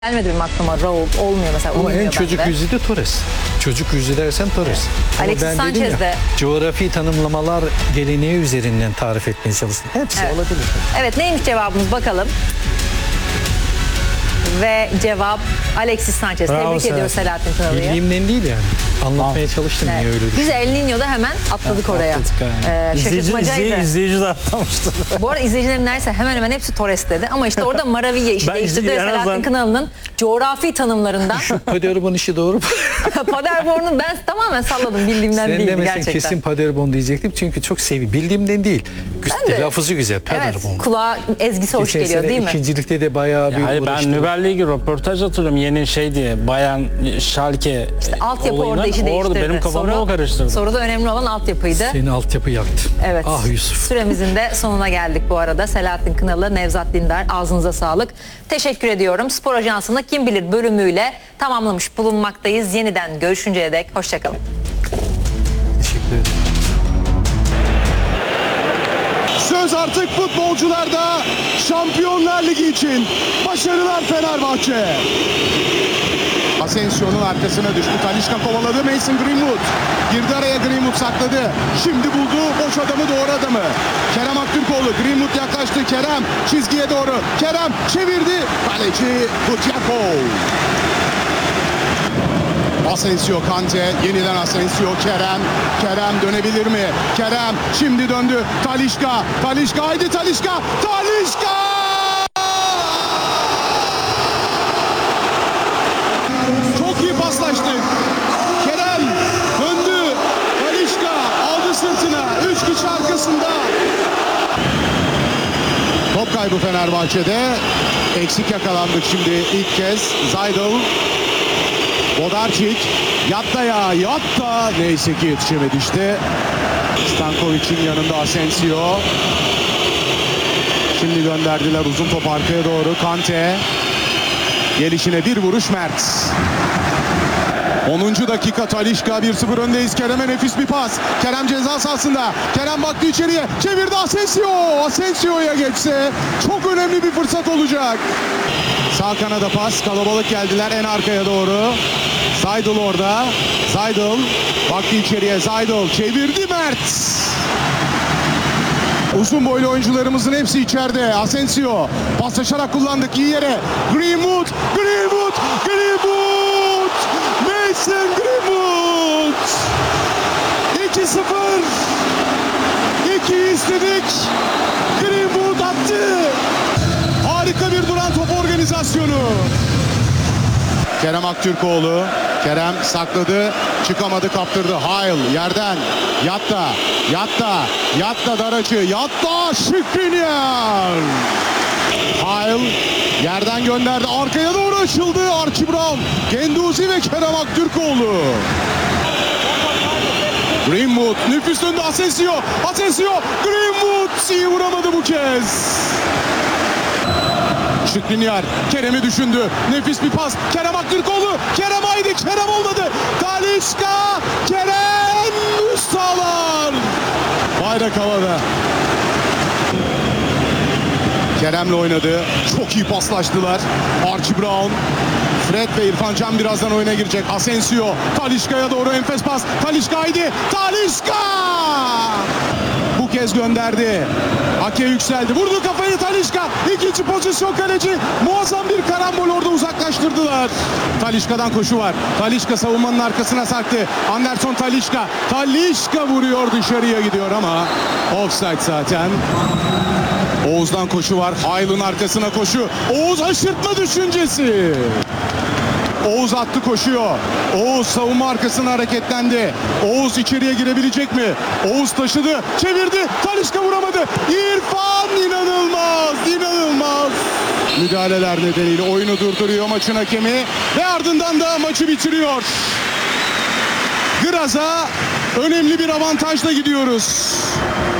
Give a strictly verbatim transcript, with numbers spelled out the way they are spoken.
Gelmedi benim aklıma Raul olmuyor mesela. Ama en çocuk bende. yüzü de Torres. Çocuk yüzü dersen Torres. Ama Alexis ben dedim Sanchez ya, de. coğrafi tanımlamalar geleneği üzerinden tarif etmeye çalıştım. Hepsi Evet. olabilir. Evet, neymiş cevabımız bakalım. Ve cevap Alexis Sanchez. Bravo Tebrik Selahattin. ediyoruz Selahattin Kınalı'yı. Bildiğimden değil yani. Anlatmaya çalıştım Evet. niye öyle Biz düşündüm. El Niño'da hemen atladık oraya. Atladık yani. Ee, İzleyici, şaşırtmacaydı. izleyici, izleyici de atlamıştır. Bu arada izleyicilerin neredeyse hemen hemen hepsi Torres dedi. Ama işte orada Maravilla işi Ben değiştirdi. izley- en Selahattin azından- Kınalı'nın coğrafi tanımlarından. Paderborn işi doğru mu? Paderborn'u ben tamamen salladım, bildiğimden Sen değildi demesin gerçekten. kesin Paderborn diyecektim çünkü çok sevi. Bildiğimden değil. Ben de- Lafızı güzel. Paderborn. Evet, kulağa ezgisi hoş Geçen geliyor sene değil mi? İkincilikte de bayağı bir Hayır, ben uğraştım. Nüber Ligi röportaj hatırlıyorum. Yeni şey diye Bayan Schalke Altyapı olayından, orada işi değiştirdi. Orada benim kafamı Soru- o karıştırdı. Soruda önemli olan altyapıydı. Seni altyapı yaktı. Evet. Ah Yusuf. Süremizin de sonuna geldik bu arada. Selahattin Kınalı, Nevzat Dindar, ağzınıza sağlık. Teşekkür ediyorum. Spor Ajansı'nda Kim Bilir bölümüyle tamamlamış bulunmaktayız. Yeniden görüşünceye dek hoşçakalın. Teşekkür ederim. Söz artık futbolcularda. Şampiyonlar Ligi için başarılar Fenerbahçe. Asensio'nun arkasına düştü. Talisca kovaladı. Mason Greenwood. Girdi araya, Greenwood sakladı. Şimdi buldu boş adamı, doğru adamı. Kerem Aktürkoğlu. Greenwood yaklaştı. Kerem çizgiye doğru. Kerem çevirdi. Kaleci Kutiyakov. Asensio, Kante, yeniden Asensio, Kerem, Kerem dönebilir mi? Kerem şimdi döndü, Talisca, Talisca, haydi Talisca, Talisca! Çok iyi paslaştık. Kerem döndü, Talisca aldı sırtına, üç kişi arkasında. Top kaybı Fenerbahçe'de, eksik yakalandık şimdi ilk kez. Zaydel. Bodarčić, yatta ya, yatta. Neyse ki yetişemedi işte. Stankovic'in yanında Asensio. Şimdi gönderdiler uzun top arkaya doğru. Kante. Gelişine bir vuruş Mert. onuncu dakika Talisca, bir sıfır öndeyiz. Kerem'e nefis bir pas. Kerem ceza sahasında. Kerem baktı içeriye. Çevirdi Asensio. Asensio'ya geçse çok önemli bir fırsat olacak. Sağ kanada pas. Kalabalık geldiler en arkaya doğru. Zaydel orada. Zaydel baktı içeriye. Zaydel çevirdi Mert. Uzun boylu oyuncularımızın hepsi içeride. Asensio paslaşarak kullandık iyi yere. Greenwood, Greenwood, Greenwood. Mason Greenwood. iki sıfır. iki istedik. Greenwood attı. Harika bir duran top organizasyonu. Kerem Aktürkoğlu. Kerem sakladı. Çıkamadı, kaptırdı. Hayl yerden. Yatta. Yatta. Yatta dar açı. Yatta Skriniar. Hayl yerden gönderdi. Arkaya doğru açıldı. Archie Brown. Genduzi ve Kerem Aktürkoğlu. Greenwood nüfus döndü. Asensio. Asensio. Greenwood iyi vuramadı bu kez. Skriniar Kerem'i düşündü. Nefis bir pas. Kerem Aktürkoğlu. Kerem haydi. Kerem olmadı. Talisca. Kerem Üstalar. Bayrak havada. Kerem'le oynadı. Çok iyi paslaştılar. Archie Brown. Fred ve İrfan Can birazdan oyuna girecek. Asensio. Talisca'ya doğru enfes pas. Talisca haydi. Talisca. Bu kez gönderdi. Ake yükseldi. Vurdu kafayı Talisca. İkinci pozisyon kaleci. Muazzam bir karambol orada uzaklaştırdılar. Talisca'dan koşu var. Talisca savunmanın arkasına sarktı. Anderson Talisca. Talisca vuruyor, dışarıya gidiyor ama offside zaten. Oğuz'dan koşu var. Hayl'ın arkasına koşu. Oğuz aşırtma düşüncesi. Oğuz attı, koşuyor. Oğuz savunma arkasına hareketlendi. Oğuz içeriye girebilecek mi? Oğuz taşıdı, çevirdi. Talisca vuramadı. İrfan inanılmaz, inanılmaz. Müdahaleler nedeniyle oyunu durduruyor maçın hakemi ve ardından da maçı bitiriyor. Graz'a önemli bir avantajla gidiyoruz.